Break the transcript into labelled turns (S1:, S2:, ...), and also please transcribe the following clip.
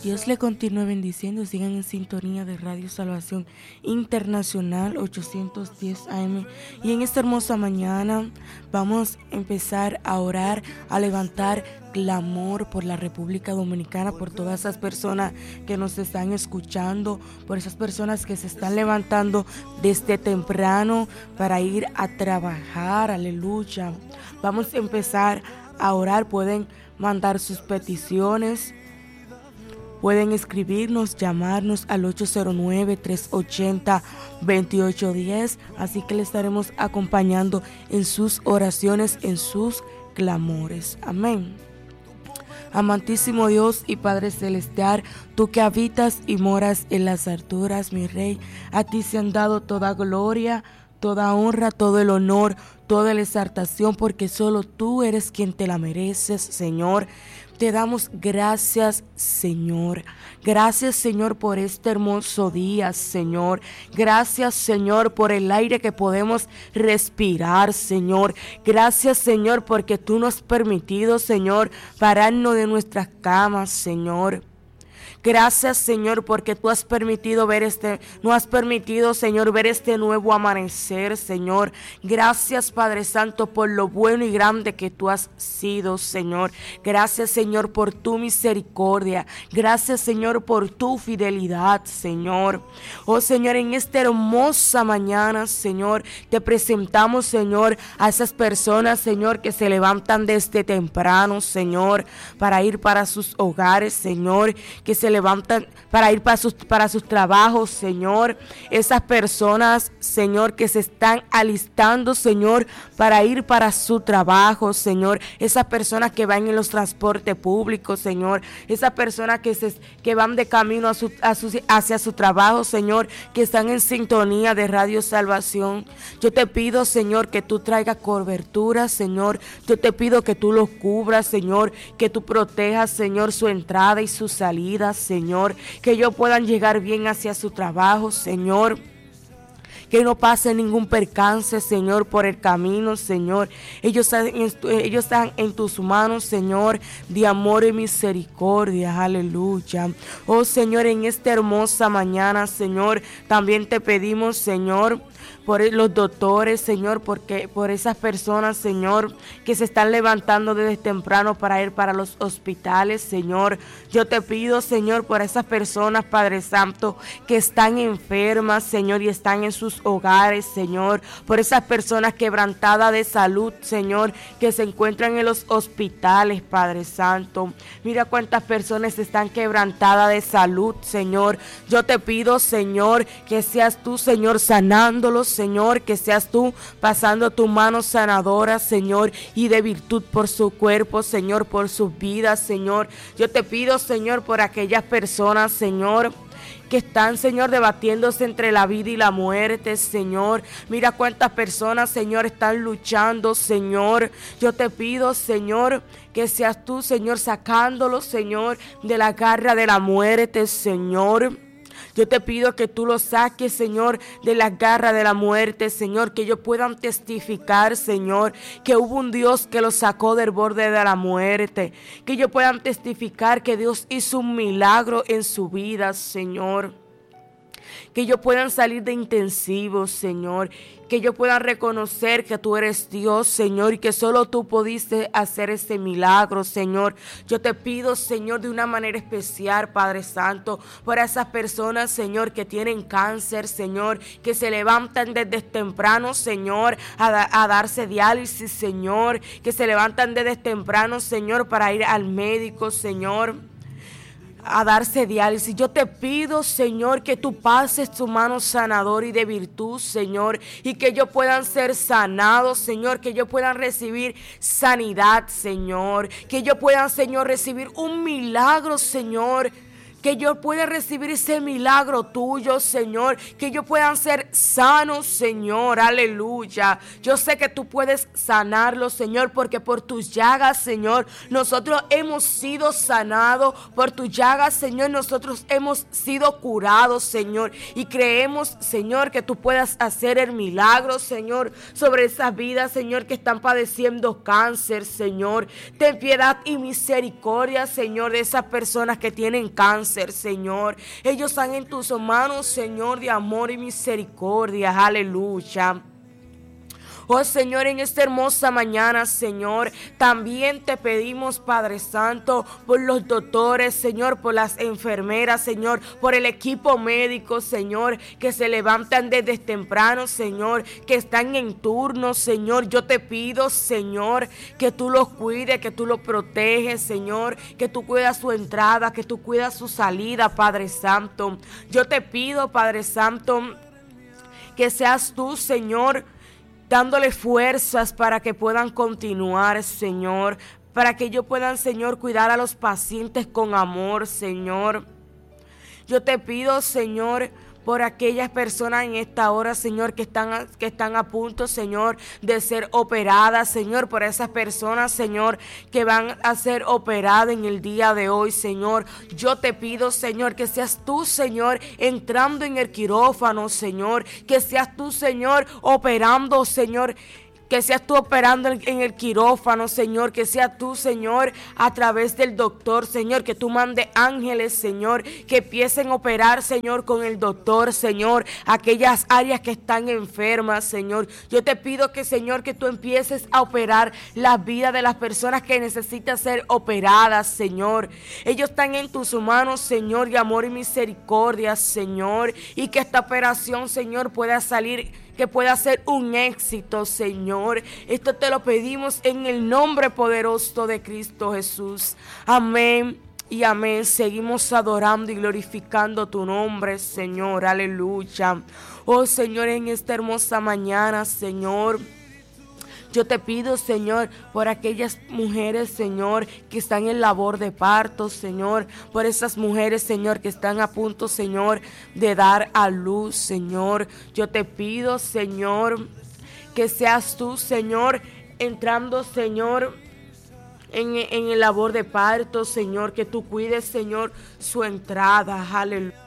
S1: Dios le continúe bendiciendo. Sigan en sintonía de Radio Salvación Internacional 810 AM. Y en esta hermosa mañana vamos a empezar a orar, a levantar clamor por la República Dominicana, por todas esas personas que nos están escuchando, por esas personas que se están levantando desde temprano para ir a trabajar. Aleluya. Vamos a empezar a orar. Pueden mandar sus peticiones. Pueden escribirnos, llamarnos al 809-380-2810. Así que le estaremos acompañando en sus oraciones, en sus clamores. Amén. Amantísimo Dios y Padre Celestial, tú que habitas y moras en las alturas, mi Rey, a ti se han dado toda gloria, toda honra, todo el honor, toda la exaltación, porque solo tú eres quien te la mereces, Señor. Te damos gracias, Señor. Gracias, Señor, por este hermoso día, Señor. Gracias, Señor, por el aire que podemos respirar, Señor. Gracias, Señor, porque tú nos has permitido, Señor, pararnos de nuestras camas, Señor. Gracias, Señor, porque tú has permitido Señor, ver este nuevo amanecer, Señor. Gracias, Padre Santo, por lo bueno y grande que tú has sido, Señor. Gracias, Señor, por tu misericordia. Gracias, Señor, por tu fidelidad, Señor. Oh, Señor, en esta hermosa mañana, Señor, te presentamos, Señor, a esas personas, Señor, que se levantan desde temprano, Señor, para ir para sus hogares, Señor, que se levantan para ir para sus trabajos, Señor. Esas personas, Señor, que se están alistando, Señor, para ir para su trabajo, Señor. Esas personas que van en los transportes públicos, Señor. Esas personas que van de camino hacia su trabajo, Señor, que están en sintonía de Radio Salvación. Yo te pido, Señor, que tú traigas cobertura, Señor. Yo te pido que tú los cubras, Señor, que tú protejas, Señor, su entrada y su salida, Señor, que ellos puedan llegar bien hacia su trabajo, Señor. Que no pase ningún percance, Señor, por el camino, Señor. Ellos están en tus manos, Señor, de amor y misericordia. Aleluya. Oh, Señor, en esta hermosa mañana, Señor, también te pedimos, Señor, por los doctores, Señor, porque por esas personas, Señor, que se están levantando desde temprano para ir para los hospitales, Señor. Yo te pido, Señor, por esas personas, Padre Santo, que están enfermas, Señor, y están en sus hogares, Señor. Por esas personas quebrantadas de salud, Señor, que se encuentran en los hospitales, Padre Santo. Mira cuántas personas están quebrantadas de salud, Señor. Yo te pido, Señor, que seas tú, Señor, sanándolos, Señor, que seas tú pasando tu mano sanadora, Señor, y de virtud por su cuerpo, Señor, por sus vidas, Señor. Yo te pido, Señor, por aquellas personas, Señor, que están, Señor, debatiéndose entre la vida y la muerte, Señor. Mira cuántas personas, Señor, están luchando, Señor. Yo te pido, Señor, que seas tú, Señor, sacándolos, Señor, de la garra de la muerte, Señor. Yo te pido que tú los saques, Señor, de la garra de la muerte, Señor, que ellos puedan testificar, Señor, que hubo un Dios que los sacó del borde de la muerte, que ellos puedan testificar que Dios hizo un milagro en su vida, Señor. Que ellos puedan salir de intensivos, Señor. Que ellos puedan reconocer que tú eres Dios, Señor, y que solo tú pudiste hacer ese milagro, Señor. Yo te pido, Señor, de una manera especial, Padre Santo, por esas personas, Señor, que tienen cáncer, Señor, que se levantan desde temprano, Señor, a darse diálisis, Señor, que se levantan desde temprano, Señor, para ir al médico, Señor, a darse diálisis. Yo te pido, Señor, que tú pases tu mano sanadora y de virtud, Señor, y que ellos puedan ser sanados, Señor, que ellos puedan recibir sanidad, Señor, que ellos puedan, Señor, recibir un milagro, Señor, que ellos puedan recibir ese milagro tuyo, Señor, que ellos puedan ser sanos, Señor, aleluya. Yo sé que tú puedes sanarlos, Señor, porque por tus llagas, Señor, nosotros hemos sido sanados, por tus llagas, Señor, nosotros hemos sido curados, Señor, y creemos, Señor, que tú puedas hacer el milagro, Señor, sobre esas vidas, Señor, que están padeciendo cáncer, Señor. Ten piedad y misericordia, Señor, de esas personas que tienen cáncer, cáncer, Señor. Ellos están en tus manos, Señor, de amor y misericordia. Aleluya. Oh Señor, en esta hermosa mañana, Señor, también te pedimos, Padre Santo, por los doctores, Señor, por las enfermeras, Señor, por el equipo médico, Señor, que se levantan desde temprano, Señor, que están en turno, Señor. Yo te pido, Señor, que tú los cuides, que tú los proteges, Señor, que tú cuidas su entrada, que tú cuidas su salida, Padre Santo. Yo te pido, Padre Santo, que seas tú, Señor, dándole fuerzas para que puedan continuar, Señor, para que ellos puedan, Señor, cuidar a los pacientes con amor, Señor. Yo te pido, Señor, por aquellas personas en esta hora, Señor, que están a punto, Señor, de ser operadas, Señor, por esas personas, Señor, que van a ser operadas en el día de hoy, Señor. Yo te pido, Señor, que seas tú, Señor, entrando en el quirófano, Señor, que seas tú, Señor, operando, Señor, que seas tú operando en el quirófano, Señor, que seas tú, Señor, a través del doctor, Señor, que tú mandes ángeles, Señor, que empiecen a operar, Señor, con el doctor, Señor, aquellas áreas que están enfermas, Señor. Yo te pido que, Señor, que tú empieces a operar la vida de las personas que necesitan ser operadas, Señor. Ellos están en tus manos, Señor, de amor y misericordia, Señor, y que esta operación, Señor, pueda salir, que pueda ser un éxito, Señor. Esto te lo pedimos en el nombre poderoso de Cristo Jesús. Amén y amén. Seguimos adorando y glorificando tu nombre, Señor. Aleluya. Oh, Señor, en esta hermosa mañana, Señor, yo te pido, Señor, por aquellas mujeres, Señor, que están en labor de parto, Señor, por esas mujeres, Señor, que están a punto, Señor, de dar a luz, Señor. Yo te pido, Señor, que seas tú, Señor, entrando, Señor, en el labor de parto, Señor, que tú cuides, Señor, su entrada. Aleluya.